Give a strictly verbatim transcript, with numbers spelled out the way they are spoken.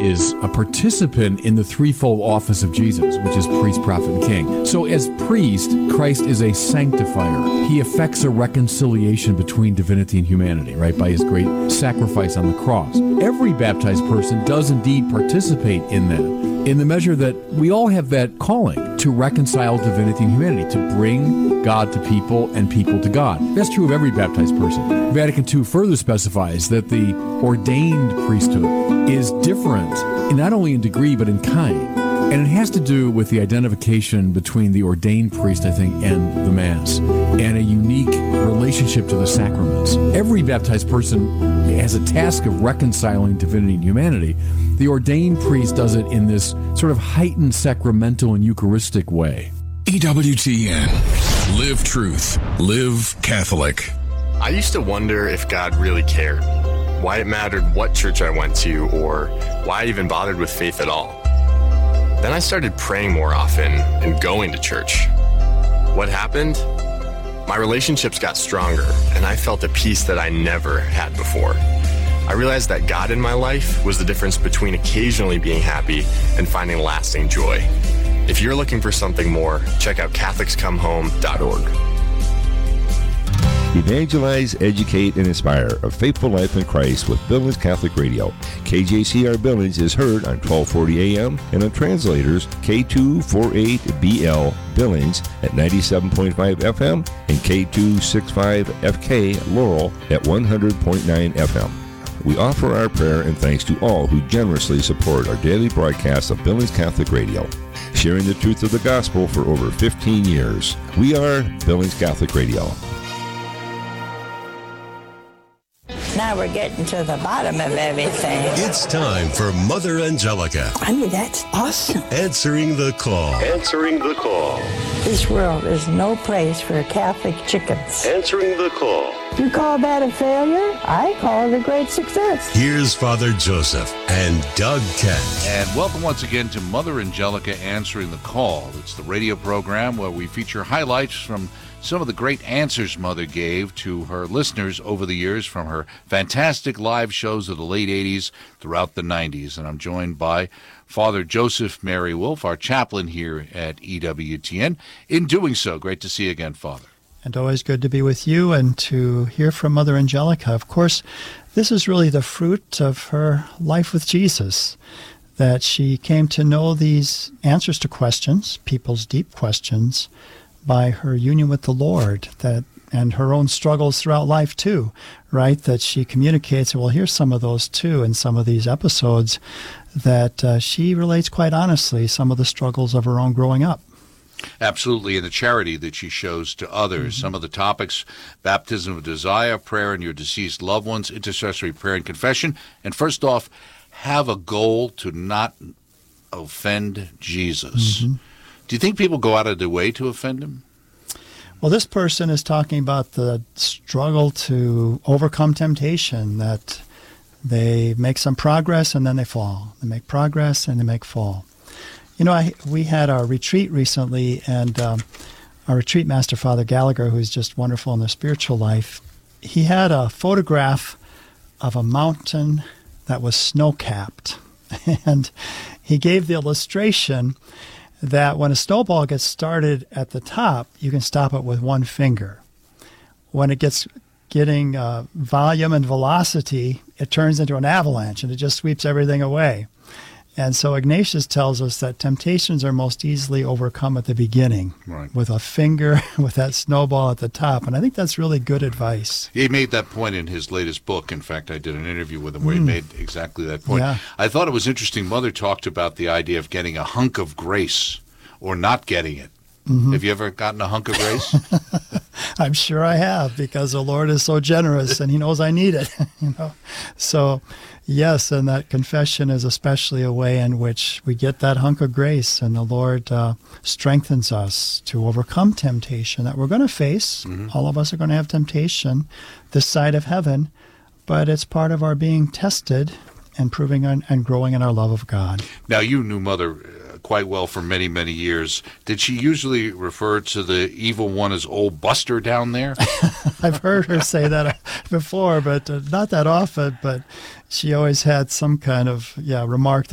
is a participant in the threefold office of Jesus, which is priest, prophet, and king. So as priest, Christ is a sanctifier. He effects a reconciliation between divinity and humanity, right, by his great sacrifice on the cross. Every baptized person does indeed participate in that, in the measure that we all have that calling to reconcile divinity and humanity, to bring God to people and people to God. That's true of every baptized person. Vatican two further specifies that the ordained priesthood is different, in not only in degree but in kind. And it has to do with the identification between the ordained priest, I think, and the Mass, and a unique relationship to the sacraments. Every baptized person has a task of reconciling divinity and humanity. The ordained priest does it in this sort of heightened sacramental and Eucharistic way. E W T N. Live truth. Live Catholic. I used to wonder if God really cared, why it mattered what church I went to, or why I even bothered with faith at all. Then I started praying more often and going to church. What happened? My relationships got stronger, and I felt a peace that I never had before. I realized that God in my life was the difference between occasionally being happy and finding lasting joy. If you're looking for something more, check out Catholics Come Home dot org. Evangelize, educate, and inspire a faithful life in Christ with Billings Catholic Radio. K J C R Billings is heard on twelve forty A M and on translators K two forty-eight B L Billings at ninety-seven point five F M and K two sixty-five F K Laurel at one hundred point nine F M. We offer our prayer and thanks to all who generously support our daily broadcast of Billings Catholic Radio, sharing the truth of the gospel for over fifteen years. We are Billings Catholic Radio. Now we're getting to the bottom of everything. It's time for Mother Angelica. I mean, that's awesome. Answering the call. Answering the call. This world is no place for Catholic chickens. Answering the call. You call that a failure? I call it a great success. Here's Father Joseph and Doug Kent. And welcome once again to Mother Angelica Answering the Call. It's the radio program where we feature highlights from some of the great answers Mother gave to her listeners over the years, from her fantastic live shows of the late eighties throughout the nineties. And I'm joined by Father Joseph Mary Wolf, our chaplain here at E W T N. In doing so, great to see you again, Father. And always good to be with you and to hear from Mother Angelica. Of course, this is really the fruit of her life with Jesus, that she came to know these answers to questions, people's deep questions, by her union with the Lord, that and her own struggles throughout life too, right? That she communicates, and we'll hear some of those too in some of these episodes, that uh, she relates quite honestly some of the struggles of her own growing up. Absolutely, and the charity that she shows to others. Mm-hmm. Some of the topics: baptism of desire, prayer and your deceased loved ones, intercessory prayer and confession. And first off, have a goal to not offend Jesus. Mm-hmm. Do you think people go out of their way to offend him? Well, this person is talking about the struggle to overcome temptation, that they make some progress and then they fall. They make progress and they make fall. You know, I, we had our retreat recently, and um, our retreat master, Father Gallagher, who's just wonderful in their spiritual life, he had a photograph of a mountain that was snow-capped. And he gave the illustration that when a snowball gets started at the top, you can stop it with one finger. When it gets getting uh, volume and velocity, it turns into an avalanche, and it just sweeps everything away. And so Ignatius tells us that temptations are most easily overcome at the beginning, right, with a finger, with that snowball at the top. And I think that's really good advice. He made that point in his latest book. In fact, I did an interview with him where mm. he made exactly that point. Yeah. I thought it was interesting. Mother talked about the idea of getting a hunk of grace or not getting it. Mm-hmm. Have you ever gotten a hunk of grace? I'm sure I have, because the Lord is so generous and he knows I need it. You know, so yes, and that confession is especially a way in which we get that hunk of grace, and the Lord uh, strengthens us to overcome temptation that we're going to face. Mm-hmm. All of us are going to have temptation this side of heaven, but it's part of our being tested and proving and, and growing in our love of God. Now, you knew Mother quite well for many, many years. Did she usually refer to the evil one as old Buster down there? I've heard her say that before, but uh, not that often. But she always had some kind of, yeah, remark